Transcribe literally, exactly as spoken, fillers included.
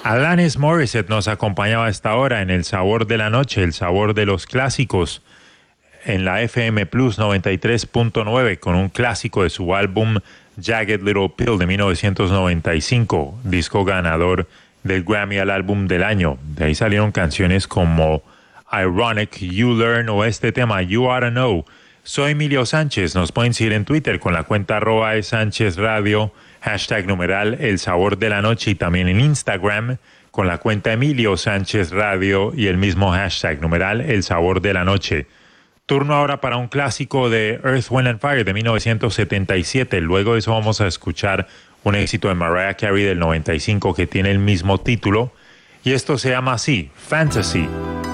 Alanis Morissette nos acompañaba a esta hora en El Sabor de la Noche, el sabor de los clásicos, en la F M Plus noventa y tres punto nueve, con un clásico de su álbum Jagged Little Pill de mil novecientos noventa y cinco, disco ganador del Grammy al álbum del año. De ahí salieron canciones como Ironic, You Learn o este tema You Oughta Know. Soy Emilio Sánchez, nos pueden seguir en Twitter con la cuenta arroba Sánchez Radio, hashtag numeral El Sabor de la Noche, y también en Instagram con la cuenta Emilio Sánchez Radio y el mismo hashtag numeral El Sabor de la Noche. Turno ahora para un clásico de Earth, Wind and Fire de mil novecientos setenta y siete. Luego de eso vamos a escuchar un éxito de Mariah Carey del noventa y cinco que tiene el mismo título, y esto se llama así, Fantasy.